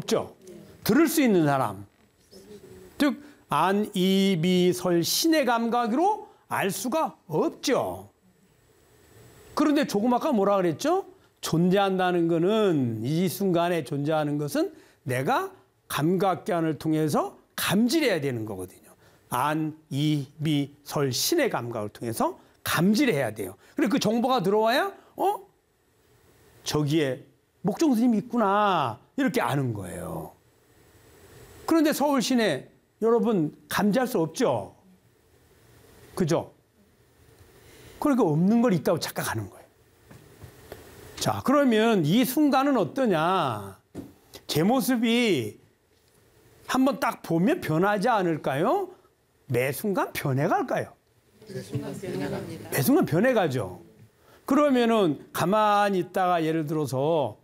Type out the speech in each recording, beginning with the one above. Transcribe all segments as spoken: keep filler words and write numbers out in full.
없죠. 들을 수 있는 사람. 즉 안, 이, 미, 설, 신의 감각으로 알 수가 없죠. 그런데 조금 아까 뭐라 그랬죠? 존재한다는 것은, 이 순간에 존재하는 것은 내가 감각견을 통해서 감지해야 되는 거거든요. 안, 이, 미, 설, 신의 감각을 통해서 감지해야 돼요. 그리고 그 정보가 들어와야 어? 저기에 목종 스님이 있구나 이렇게 아는 거예요. 그런데 서울 시내 여러분 감지할 수 없죠? 그죠? 그러니까 없는 걸 있다고 착각하는 거예요. 자, 그러면 이 순간은 어떠냐? 제 모습이 한번 딱 보면 변하지 않을까요? 매 순간 변해갈까요? 매 순간 변해갑니다. 매 순간 변해가죠. 그러면은 가만히 있다가 예를 들어서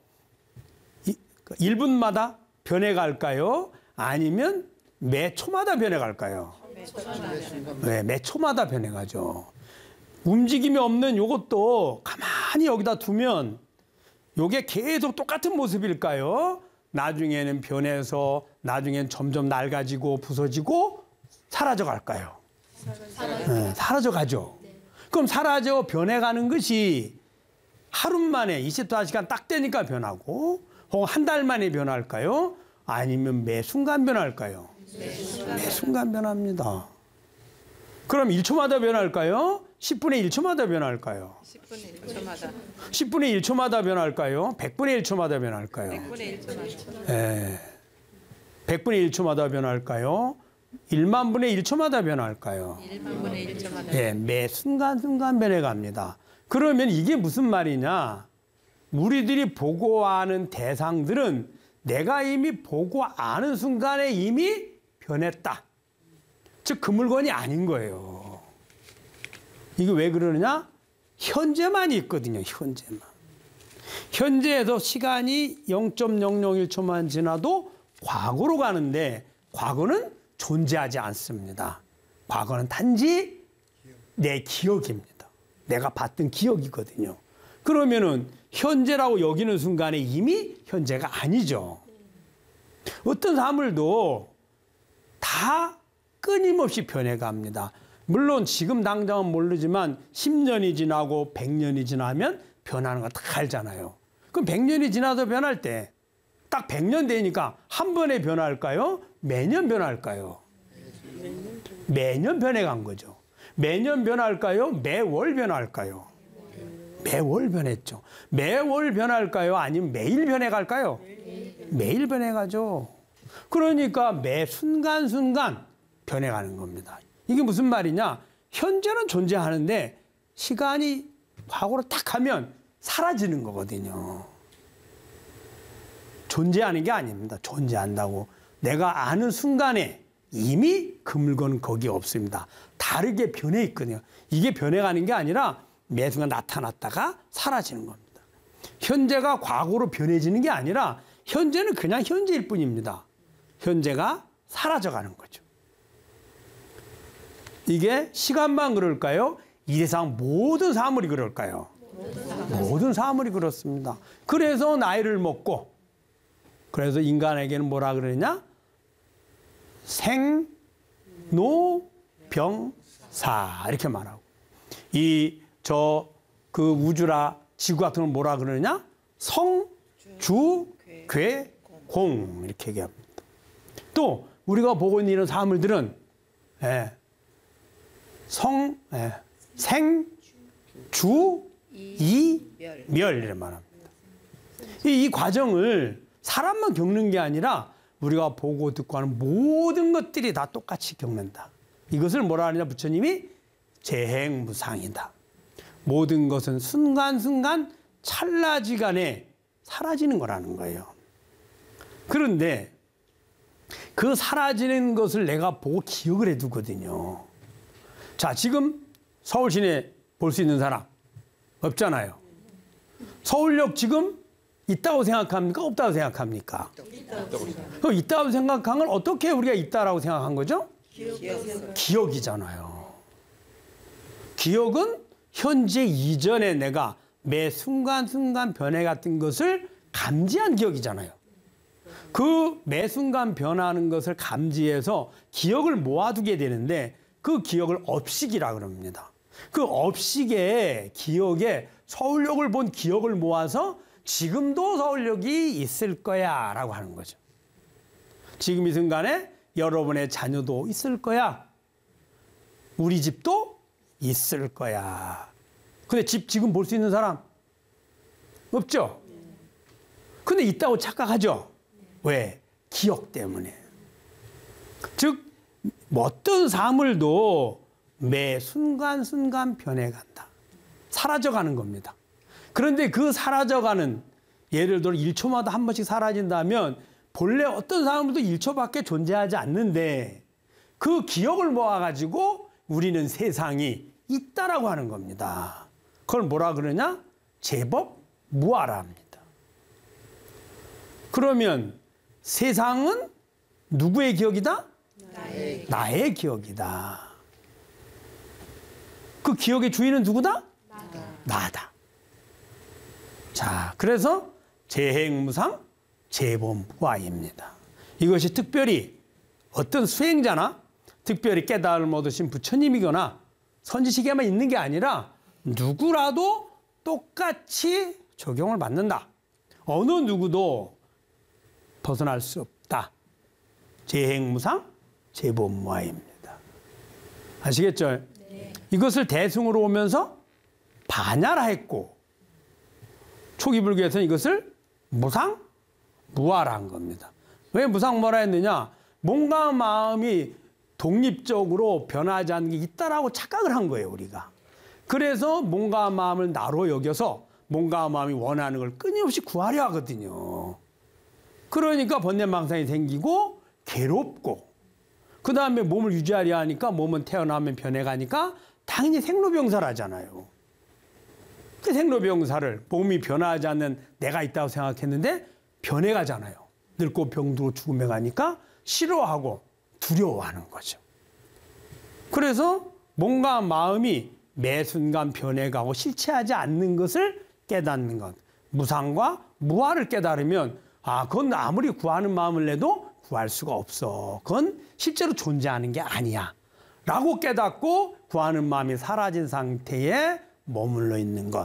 일 분마다 변해갈까요? 아니면 매 초마다 변해갈까요? 매 초마다. 네, 매 초마다 변해가죠. 움직임이 없는 요것도 가만히 여기다 두면 요게 계속 똑같은 모습일까요? 나중에는 변해서 나중엔 점점 낡아지고 부서지고 사라져 갈까요? 사라져, 네, 사라져 가죠. 네. 그럼 사라져 변해가는 것이 하루 만에 이십사 시간 딱 되니까 변하고 혹은 한 달 만에 변할까요? 아니면 매 순간 변할까요? 매 순간, 매 순간 변합니다. 그럼 일 초마다 변할까요? 십분의 일 초마다 변할까요? 십분의 일 초마다. 십분의 일 초마다 변할까요? 백분의 일 초마다 변할까요? 백분의 일 초마다. 예. 백분의 일 초마다 변할까요? 일만 분의 일 초마다 변할까요? 일만 분의 일 초마다. 예, 매 순간순간 변해갑니다. 그러면 이게 무슨 말이냐? 우리들이 보고 아는 대상들은 내가 이미 보고 아는 순간에 이미 변했다. 즉, 그 물건이 아닌 거예요. 이게 왜 그러느냐? 현재만 있거든요, 현재만. 현재에서 시간이 영 점 영영일 초만 지나도 과거로 가는데 과거는 존재하지 않습니다. 과거는 단지 내 기억입니다. 내가 봤던 기억이거든요. 그러면은 현재라고 여기는 순간에 이미 현재가 아니죠. 어떤 사물도 다 끊임없이 변해갑니다. 물론 지금 당장은 모르지만 십 년이 지나고 백 년이 지나면 변하는 거 다 알잖아요. 그럼 백 년이 지나서 변할 때 딱 백 년 되니까 한 번에 변할까요? 매년 변할까요? 매년 변해간 거죠. 매년 변할까요? 매월 변할까요? 매월 변했죠. 매월 변할까요? 아니면 매일 변해갈까요? 매일 변해가죠. 그러니까 매 순간순간 변해가는 겁니다. 이게 무슨 말이냐? 현재는 존재하는데 시간이 과거로 딱 하면 사라지는 거거든요. 존재하는 게 아닙니다. 존재한다고. 내가 아는 순간에 이미 그 물건은 거기에 없습니다. 다르게 변해 있거든요. 이게 변해가는 게 아니라 매 순간 나타났다가 사라지는 겁니다. 현재가 과거로 변해지는 게 아니라 현재는 그냥 현재일 뿐입니다. 현재가 사라져가는 거죠. 이게 시간만 그럴까요? 이 세상 모든 사물이 그럴까요? 모든 사물. 모든 사물이 그렇습니다. 그래서 나이를 먹고, 그래서 인간에게는 뭐라 그러냐? 생, 노, 병, 사 이렇게 말하고, 이 저 그 우주라 지구 같은 건 뭐라 그러느냐? 성, 주, 괴, 공 이렇게 얘기합니다. 또 우리가 보고 있는 이런 사물들은 예, 성, 예, 생, 주, 이, 멸 이런 말합니다. 이, 이 과정을 사람만 겪는 게 아니라 우리가 보고 듣고 하는 모든 것들이 다 똑같이 겪는다. 이것을 뭐라 하느냐? 부처님이 재행무상이다. 모든 것은 순간순간 찰나지간에 사라지는 거라는 거예요. 그런데 그 사라지는 것을 내가 보고 기억을 해두거든요. 자, 지금 서울 시내 볼 수 있는 사람 없잖아요. 서울역 지금 있다고 생각합니까? 없다고 생각합니까? 있다고, 있다고 생각한 걸 어떻게 우리가 있다라고 생각한 거죠? 기억. 기억이잖아요. 기억은 현재 이전에 내가 매 순간순간 변해갔던 것을 감지한 기억이잖아요. 그 매 순간 변하는 것을 감지해서 기억을 모아두게 되는데 그 기억을 업식이라 그럽니다. 그 업식의 기억에 서울역을 본 기억을 모아서 지금도 서울역이 있을 거야 라고 하는 거죠. 지금 이 순간에 여러분의 자녀도 있을 거야. 우리 집도 있을 거야. 근데 집 지금 볼 수 있는 사람 없죠? 근데 있다고 착각하죠? 왜? 기억 때문에. 즉 어떤 사물도 매 순간순간 변해간다. 사라져가는 겁니다. 그런데 그 사라져가는, 예를 들어 일 초마다 한 번씩 사라진다면 본래 어떤 사물도 일 초밖에 존재하지 않는데 그 기억을 모아가지고 우리는 세상이 있다라고 하는 겁니다. 그걸 뭐라 그러냐? 제법 무아라 합니다. 그러면 세상은 누구의 기억이다? 나의, 나의 기억이다. 그 기억의 주인은 누구다? 나다. 나다. 자, 그래서 재행무상 재범무아입니다. 이것이 특별히 어떤 수행자나 특별히 깨달음 얻으신 부처님이거나 선지식에만 있는 게 아니라 누구라도 똑같이 적용을 받는다. 어느 누구도 벗어날 수 없다. 재행무상 재범무아입니다. 아시겠죠? 네. 이것을 대승으로 오면서 반야라 했고 초기 불교에서는 이것을 무상 무아라 한 겁니다. 왜 무상 무아라 했느냐? 몸과 마음이 독립적으로 변하지 않는 게 있다라고 착각을 한 거예요, 우리가. 그래서 몸과 마음을 나로 여겨서 몸과 마음이 원하는 걸 끊임없이 구하려 하거든요. 그러니까 번뇌망상이 생기고 괴롭고 그 다음에 몸을 유지하려 하니까 몸은 태어나면 변해가니까 당연히 생로병사를 하잖아요. 그 생로병사를 몸이 변하지 않는 내가 있다고 생각했는데 변해가잖아요. 늙고 병들고 죽음에 가니까 싫어하고 두려워하는 거죠. 그래서 몸과 마음이 매 순간 변해가고 실체하지 않는 것을 깨닫는 것. 무상과 무아를 깨달으면 아, 그건 아무리 구하는 마음을 내도 구할 수가 없어. 그건 실제로 존재하는 게 아니야. 라고 깨닫고 구하는 마음이 사라진 상태에 머물러 있는 것.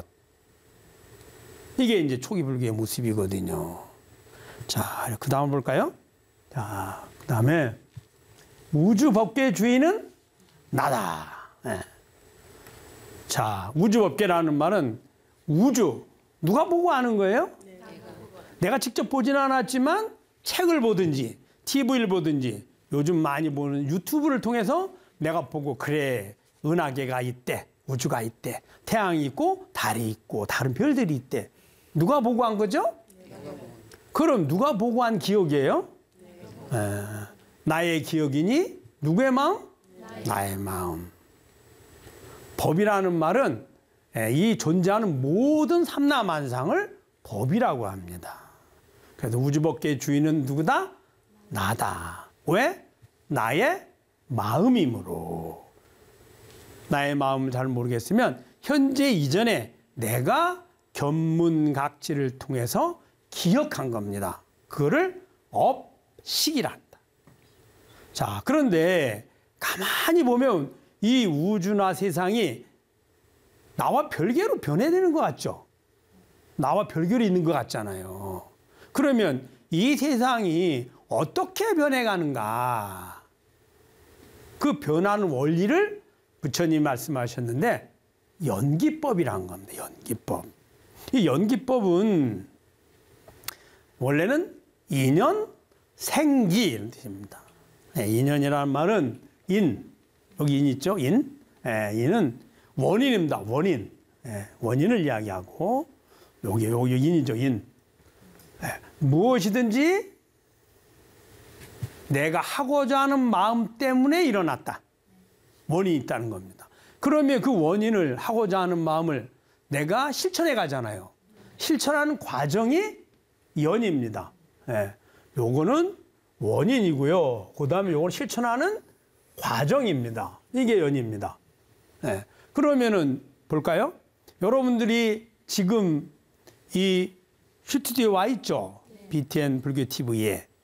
이게 이제 초기 불교의 모습이거든요. 자, 그 다음 볼까요? 자, 그 다음에 우주 법계의 주인은 나다. 네. 자, 우주 법계라는 말은 우주. 누가 보고 아는 거예요? 네. 내가 직접 보지는 않았지만 책을 보든지 티비를 보든지 요즘 많이 보는 유튜브를 통해서 내가 보고 그래 은하계가 있대. 우주가 있대. 태양이 있고 달이 있고 다른 별들이 있대. 누가 보고 한 거죠? 그럼 누가 보고 한 기억이에요? 에, 나의 기억이니 누구의 마음? 나의 마음. 법이라는 말은 이 존재하는 모든 삼라만상을 법이라고 합니다. 그래서 우주법계의 주인은 누구다? 나다. 왜? 나의 마음이므로. 나의 마음을 잘 모르겠으면 현재 이전에 내가 견문각지를 통해서 기억한 겁니다. 그거를 업식이라 한다. 자, 그런데 가만히 보면 이 우주나 세상이 나와 별개로 변해되는 것 같죠? 나와 별개로 있는 것 같잖아요. 그러면 이 세상이 어떻게 변해가는가? 그 변하는 원리를 부처님 말씀하셨는데 연기법이라는 겁니다. 연기법. 이 연기법은 원래는 인연, 생기 이런 뜻입니다. 네, 인연이라는 말은 인, 여기 인 있죠? 인. 네, 인은 원인입니다. 원인. 네, 원인을 이야기하고 여기 여기 인이죠. 인. 네, 무엇이든지 내가 하고자 하는 마음 때문에 일어났다. 원인이 있다는 겁니다. 그러면 그 원인을 하고자 하는 마음을 내가 실천해 가잖아요. 실천하는 과정이 연입니다. 예. 요거는 원인이고요. 그 다음에 요걸 실천하는 과정입니다. 이게 연입니다. 예. 그러면은 볼까요? 여러분들이 지금 이 스튜디오에 와 있죠? 비티엔 불교 티비에.